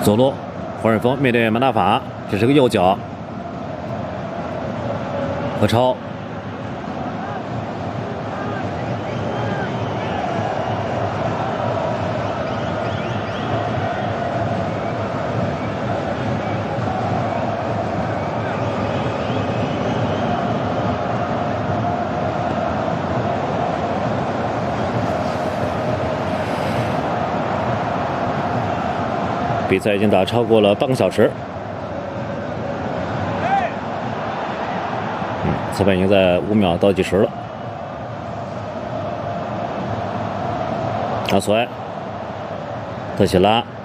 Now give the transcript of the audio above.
左路，黄仁峰面对马大法，这是个右脚。何超，比赛已经打超过了半个小时。裁判已经在5秒倒计时了。阿索埃，特谢拉。